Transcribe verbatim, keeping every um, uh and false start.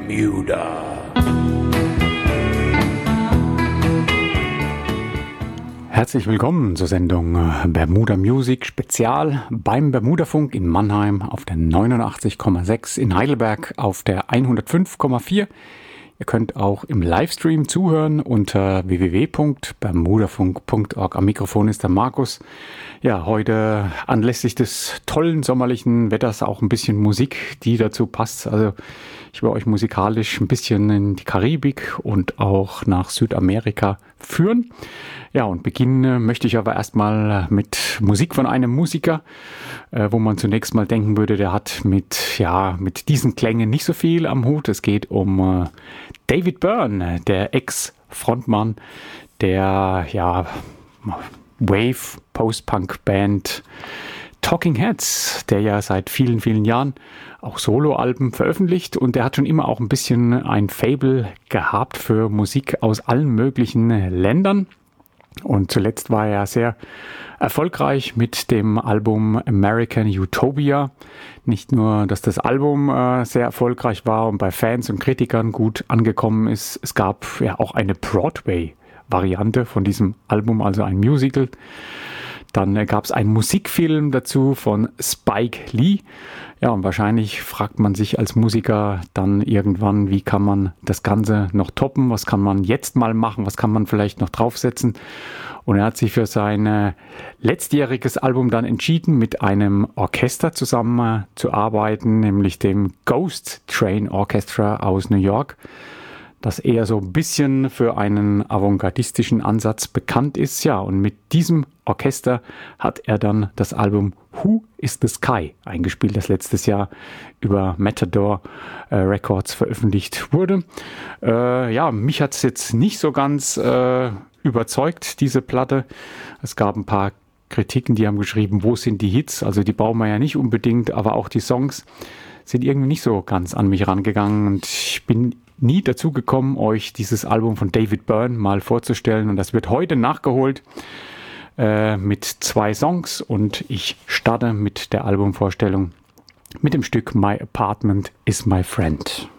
Bermuda. Herzlich willkommen zur Sendung Bermuda Music Spezial beim Bermudafunk in Mannheim auf der neunundachtzig Komma sechs, in Heidelberg auf der hundertfünf Komma vier. Ihr könnt auch im Livestream zuhören unter w w w punkt bermudafunk punkt org. Am Mikrofon ist der Markus. Ja, heute anlässlich des tollen sommerlichen Wetters auch ein bisschen Musik, die dazu passt. Also ich will euch musikalisch ein bisschen in die Karibik und auch nach Südamerika führen. Ja, und beginnen möchte ich aber erstmal mit Musik von einem Musiker, äh, wo man zunächst mal denken würde, der hat mit, ja, mit diesen Klängen nicht so viel am Hut. Es geht um äh, David Byrne, der Ex-Frontmann der, ja, Wave-Post-Punk-Band Talking Heads, der ja seit vielen, vielen Jahren auch Soloalben veröffentlicht, und der hat schon immer auch ein bisschen ein Faible gehabt für Musik aus allen möglichen Ländern. Und zuletzt war er sehr erfolgreich mit dem Album American Utopia. Nicht nur, dass das Album äh, sehr erfolgreich war und bei Fans und Kritikern gut angekommen ist, es gab ja auch eine Broadway-Variante von diesem Album, also ein Musical. Dann äh, gab es einen Musikfilm dazu von Spike Lee. Ja, und wahrscheinlich fragt man sich als Musiker dann irgendwann, wie kann man das Ganze noch toppen? Was kann man jetzt mal machen? Was kann man vielleicht noch draufsetzen? Und er hat sich für sein äh, letztjähriges Album dann entschieden, mit einem Orchester zusammen äh, zu arbeiten, nämlich dem Ghost Train Orchestra aus New York, das eher so ein bisschen für einen avantgardistischen Ansatz bekannt ist. Ja, und mit diesem Orchester hat er dann das Album Who is the Sky eingespielt, das letztes Jahr über Matador äh, Records veröffentlicht wurde. Äh, ja, mich hat es jetzt nicht so ganz äh, überzeugt, diese Platte. Es gab ein paar Kritiken, die haben geschrieben, wo sind die Hits? Also die brauchen wir ja nicht unbedingt, aber auch die Songs sind irgendwie nicht so ganz an mich rangegangen, und ich bin nie dazu gekommen, euch dieses Album von David Byrne mal vorzustellen, und das wird heute nachgeholt äh, mit zwei Songs, und ich starte mit der Albumvorstellung mit dem Stück My Apartment is My Friend.